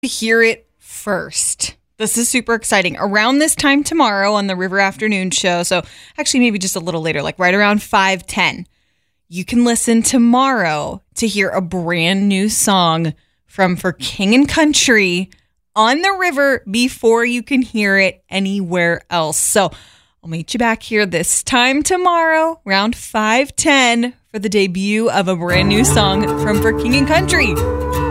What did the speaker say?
Hear it first. This is super exciting. Around this time tomorrow on the River Afternoon Show, so actually maybe just a little later, like right around 5:10, you can listen tomorrow to hear a brand new song from For King and Country on the river before you can hear it anywhere else. So I'll meet you back here this time tomorrow around 5:10 for the debut of a brand new song from For King and Country.